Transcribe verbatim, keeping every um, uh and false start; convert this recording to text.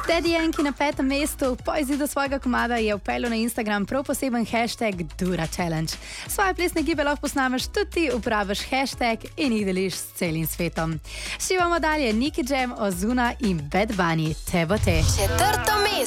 Daddy Yankee na petem mestu po izidu svojega komada je vpeljal na Instagram prav poseben hashtag Dura Challenge. Svoje plesne gibe lahko posnameš tudi ti, upraviš hashtag in jih deliš s celim svetom. Šivamo dalje Nicky Jam, Ozuna in Bad Bunny, Te bo te. Četrto mesto.